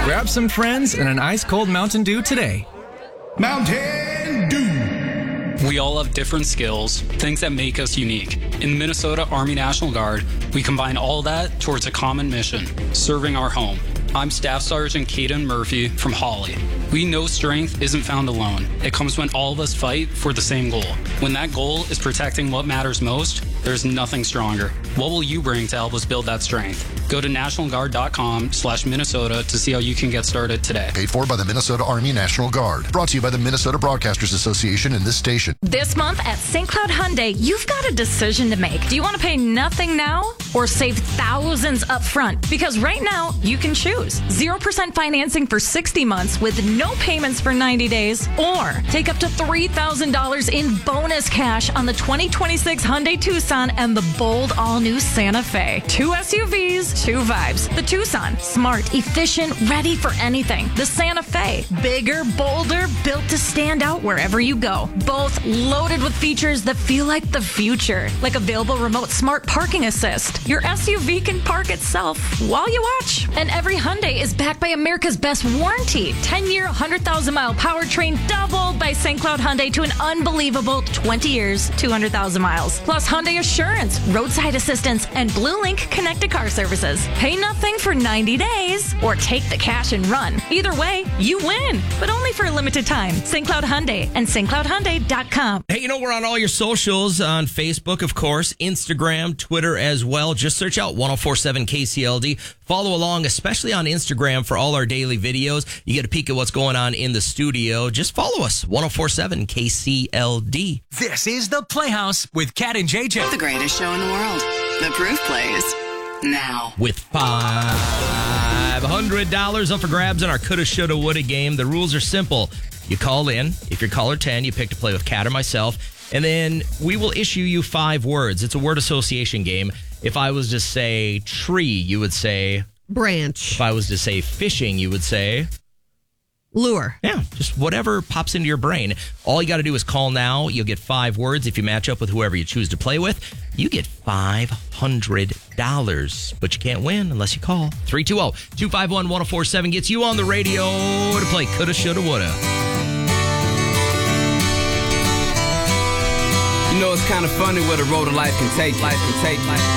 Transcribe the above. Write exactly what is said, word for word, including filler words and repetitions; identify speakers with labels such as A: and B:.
A: Grab some friends and an ice-cold Mountain Dew today.
B: Mountain Dew.
C: We all have different skills, things that make us unique. In Minnesota Army National Guard, we combine all that towards a common mission, serving our home. I'm Staff Sergeant Caden Murphy from Hawley. We know strength isn't found alone. It comes when all of us fight for the same goal. When that goal is protecting what matters most, there's nothing stronger. What will you bring to help us build that strength? Go to nationalguard.com slash Minnesota to see how you can get started today.
D: Paid for by the Minnesota Army National Guard. Brought to you by the Minnesota Broadcasters Association and this station.
E: This month at Saint Cloud Hyundai, you've got a decision to make. Do you want to pay nothing now or save thousands up front? Because right now, you can choose zero percent financing for sixty months with no payments for ninety days, or take up to three thousand dollars in bonus cash on the twenty twenty-six Hyundai Tucson and the bold all-new Santa Fe. Two S U Vs, two vibes. The Tucson, smart, efficient, ready for anything. The Santa Fe, bigger, bolder, built to stand out wherever you go. Both loaded with features that feel like the future, like available remote smart parking assist. Your S U V can park itself while you watch. And every Hyundai is backed by America's best warranty. ten-year, one hundred thousand mile powertrain doubled by Saint Cloud Hyundai to an unbelievable twenty years, two hundred thousand miles. Plus Hyundai Assurance, roadside assistance, and Blue Link connected car services. Pay nothing for ninety days or take the cash and run. Either way, you win, but only for a limited time. Saint Cloud Hyundai and Saint Cloud Hyundai dot com.
F: Hey, you know, we're on all your socials, on Facebook, of course, Instagram, Twitter as well. Just search out ten forty-seven K C L D. Follow along, especially on Instagram, for all our daily videos. You get a peek at what's going on in the studio. Just follow us, ten forty-seven K C L D.
G: This is The Playhouse with Kat and J J.
H: The greatest show in the world. The Proof plays now.
F: With five hundred dollars up for grabs in our coulda, shoulda, woulda game. The rules are simple. You call in. If you're caller ten, you pick to play with Kat or myself. And then we will issue you five words. It's a word association game. If I was to say tree, you would say
I: branch.
F: If I was to say fishing, you would say
I: lure.
F: Yeah, just whatever pops into your brain. All you got to do is call now. You'll get five words. If you match up with whoever you choose to play with, you get five hundred dollars. But you can't win unless you call. three two zero, two five one, one zero four seven gets you on the radio to play coulda, shoulda, woulda.
J: You know, it's kind of funny where the road of life can take life can take life.